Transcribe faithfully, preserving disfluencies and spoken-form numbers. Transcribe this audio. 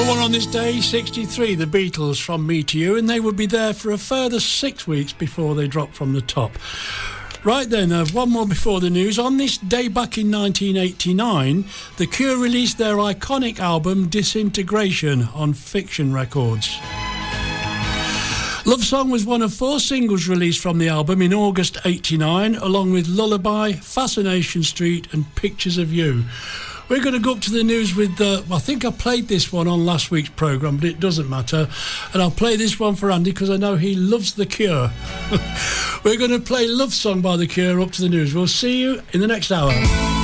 On this day, sixty-three, the Beatles, From Me to You, and they would be there for a further six weeks before they dropped from the top. Right then, uh, one more before the news. On this day back in nineteen eighty-nine, The Cure released their iconic album Disintegration on Fiction Records. Love Song was one of four singles released from the album in August eighty-nine, along with Lullaby, Fascination Street and Pictures of You. We're going to go up to the news with, uh, I think I played this one on last week's programme, but it doesn't matter. And I'll play this one for Andy because I know he loves The Cure. We're going to play Love Song by The Cure up to the news. We'll see you in the next hour.